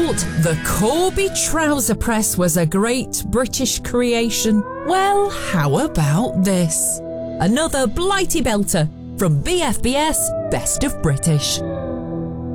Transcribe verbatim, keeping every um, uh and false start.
thought the Corby trouser press was a great British creation? Well, how about this? Another Blighty belter from B F B S Best of British.